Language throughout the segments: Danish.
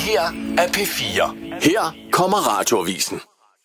her er P4. Her kommer Radioavisen.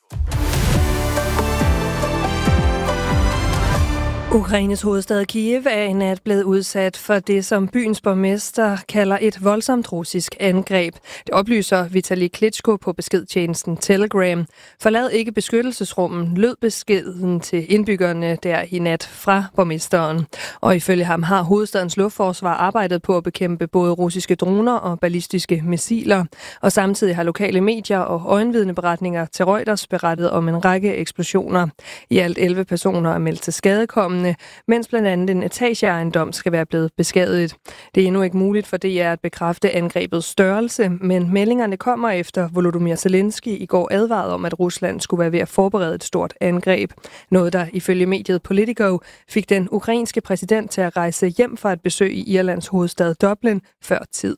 Ukraines hovedstad Kiev er i nat blevet udsat for det, som byens borgmester kalder et voldsomt russisk angreb. Det oplyser Vitali Klitschko på beskedtjenesten Telegram. Forlad ikke beskyttelsesrummen, lød beskeden til indbyggerne der i nat fra borgmesteren. Og ifølge ham har hovedstadens luftforsvar arbejdet på at bekæmpe både russiske droner og ballistiske missiler. Og samtidig har lokale medier og øjenvidneberetninger til Reuters berettet om en række eksplosioner. I alt 11 personer er meldt til skadekommende, mens blandt andet en etageejendom skal være blevet beskadiget. Det er endnu ikke muligt for DR at bekræfte angrebets størrelse, men meldingerne kommer efter Volodymyr Zelensky i går advarede om, at Rusland skulle være ved at forberede et stort angreb. Noget, der ifølge mediet Politico fik den ukrainske præsident til at rejse hjem fra et besøg i Irlands hovedstad Dublin før tid.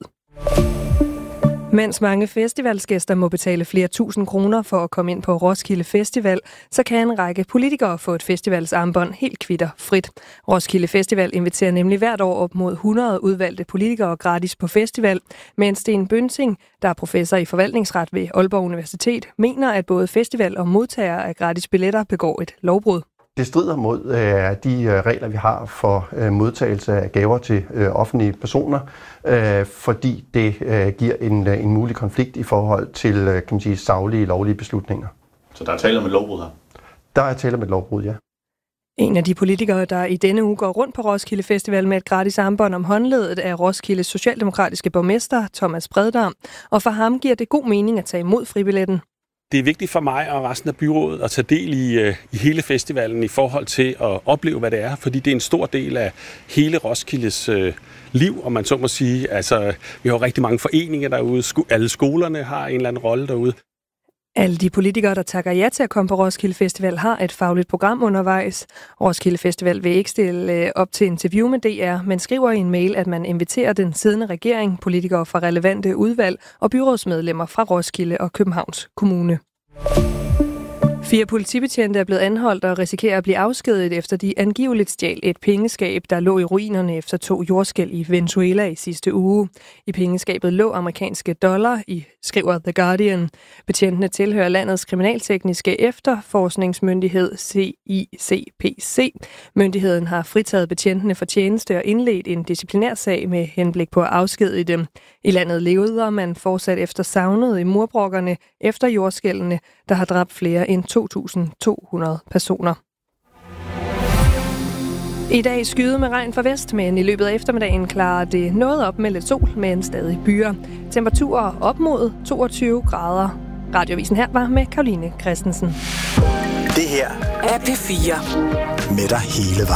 Mens mange festivalsgæster må betale flere tusind kroner for at komme ind på Roskilde Festival, så kan en række politikere få et festivalsarmbånd helt kvitterfrit. Roskilde Festival inviterer nemlig hvert år op mod 100 udvalgte politikere gratis på festival, mens Sten Bønsing, der er professor i forvaltningsret ved Aalborg Universitet, mener, at både festival og modtagere af gratis billetter begår et lovbrud. Det strider mod de regler, vi har for modtagelse af gaver til offentlige personer, fordi det giver en mulig konflikt i forhold til, kan man sige, saglige, lovlige beslutninger. Så der er tale om et lovbrud her? Der er tale om et lovbrud, ja. En af de politikere, der i denne uge går rundt på Roskilde Festival med et gratis armbånd om håndledet, er Roskildes socialdemokratiske borgmester Thomas Breddam, og for ham giver det god mening at tage imod fribilletten. Det er vigtigt for mig og resten af byrådet at tage del i hele festivalen i forhold til at opleve, hvad det er, fordi det er en stor del af hele Roskildes liv, om man så må sige. Altså, vi har rigtig mange foreninger derude, alle skolerne har en eller anden rolle derude. Alle de politikere, der takker ja til at komme på Roskilde Festival, har et fagligt program undervejs. Roskilde Festival vil ikke stille op til interview med DR, men skriver i en mail, at man inviterer den siddende regering, politikere fra relevante udvalg og byrådsmedlemmer fra Roskilde og Københavns Kommune. 4 politibetjente er blevet anholdt og risikerer at blive afskediget, efter de angiveligt stjal et pengeskab, der lå i ruinerne efter 2 jordskælv i Venezuela i sidste uge. I pengeskabet lå amerikanske dollar, skriver The Guardian. Betjentene tilhører landets kriminaltekniske efterforskningsmyndighed CICPC. Myndigheden har fritaget betjentene for tjeneste og indledt en disciplinærsag med henblik på at afskedige dem. I landet leder man fortsat efter savnet i murbrokkerne efter jordskælvene, der har dræbt flere end 2.200 personer. I dag skyde med regn fra vest, men i løbet af eftermiddagen klarer det noget op med lidt sol, men stadig byer. Temperaturer op mod 22 grader. Radioavisen her var med Caroline Christensen. Det her er P4 med dig hele vejen.